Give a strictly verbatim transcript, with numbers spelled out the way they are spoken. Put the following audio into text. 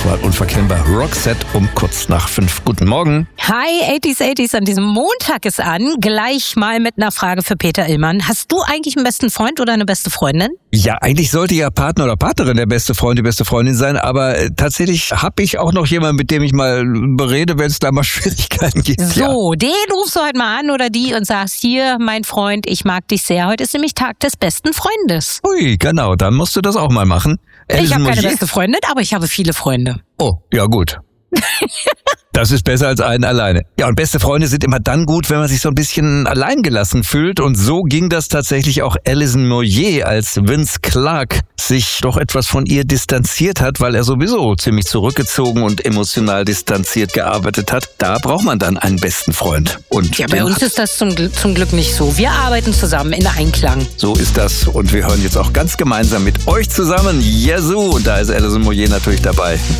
war unverkennbar Roxette um kurz nach fünf. Guten Morgen. Hi, achtziger achtziger an diesem Montag ist an. Gleich mal mit einer Frage für Peter Illmann. Hast du eigentlich einen besten Freund oder eine beste Freundin? Ja, eigentlich sollte ja Partner oder Partnerin der beste Freund, die beste Freundin sein, aber äh, tatsächlich habe ich auch noch jemanden, mit dem ich mal berede, wenn es da mal Schwierigkeiten gibt. So, ja. Den rufst du heute mal an oder die und sagst, hier, mein Freund, ich mag dich sehr. Heute ist nämlich Tag des besten Freundes. Ui, genau, dann musst du das auch mal machen. Ich habe keine Mogier? beste Freundin, aber ich habe viele Freunde. Oh, ja gut. Das ist besser als einen alleine. Ja, und beste Freunde sind immer dann gut, wenn man sich so ein bisschen alleingelassen fühlt. Und so ging das tatsächlich auch Alison Moyet, als Vince Clarke sich doch etwas von ihr distanziert hat, weil er sowieso ziemlich zurückgezogen und emotional distanziert gearbeitet hat. Da braucht man dann einen besten Freund. Und ja, bei uns ist das zum, zum Glück nicht so. Wir arbeiten zusammen in Einklang. So ist das. Und wir hören jetzt auch ganz gemeinsam mit euch zusammen Yazoo. Und da ist Alison Moyet natürlich dabei.